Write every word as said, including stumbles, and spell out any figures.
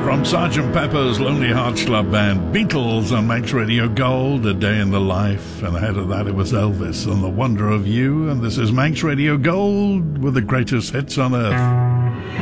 From Sergeant Pepper's Lonely Hearts Club Band, Beatles on Manx Radio Gold, A Day in the Life, and ahead of that it was Elvis on The Wonder of You, and this is Manx Radio Gold with the greatest hits on earth.